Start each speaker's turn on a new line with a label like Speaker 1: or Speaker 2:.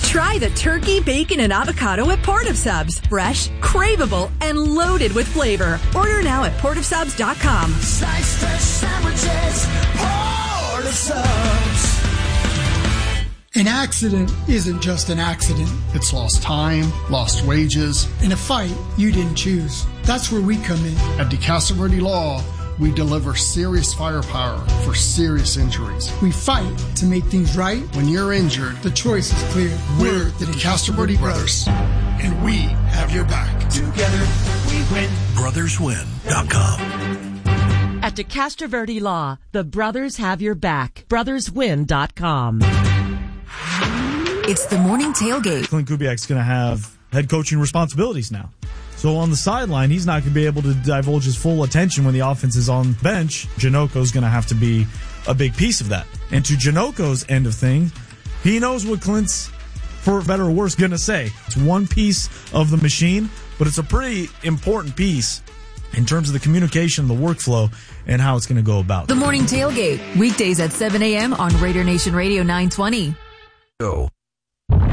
Speaker 1: Try the turkey, bacon, and avocado at Port of Subs. Fresh, craveable, and loaded with flavor. Order now at portofsubs.com.
Speaker 2: Slice fresh sandwiches, Port of Subs.
Speaker 3: An accident isn't just an accident.
Speaker 4: It's lost time, lost wages.
Speaker 3: In a fight you didn't choose. That's where we come in.
Speaker 4: At DeCastro Verde Law, we deliver serious firepower for serious injuries.
Speaker 3: We fight to make things right.
Speaker 4: When you're injured,
Speaker 3: the choice is clear.
Speaker 4: We're the DeCastro Verde Brothers, and we have your back.
Speaker 2: Together we win.
Speaker 5: BrothersWin.com.
Speaker 6: At DeCastro Verde Law, the brothers have your back. BrothersWin.com.
Speaker 7: It's the morning tailgate.
Speaker 8: Clint Kubiak's going to have head coaching responsibilities now. So on the sideline, he's not going to be able to divulge his full attention when the offense is on the bench. Janoko's going to have to be a big piece of that. And to Janoko's end of things, he knows what Clint's, for better or worse, going to say. It's one piece of the machine, but it's a pretty important piece in terms of the communication, the workflow, and how it's going to go about.
Speaker 7: The morning tailgate, weekdays at 7 a.m. on Raider Nation Radio 920.